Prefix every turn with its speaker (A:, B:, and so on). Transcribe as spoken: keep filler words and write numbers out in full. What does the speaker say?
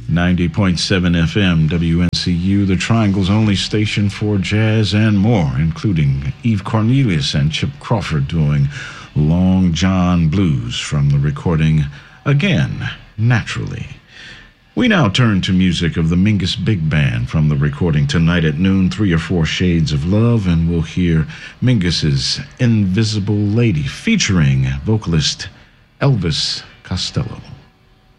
A: ninety point seven F M, W N C U, the Triangle's only station for jazz and more, including Eve Cornelius and Chip Crawford doing Long John Blues from the recording Again, Naturally. We now turn to music of the Mingus Big Band from the recording Tonight at Noon, Three or Four Shades of Love, and we'll hear Mingus's Invisible Lady featuring vocalist Elvis Costello.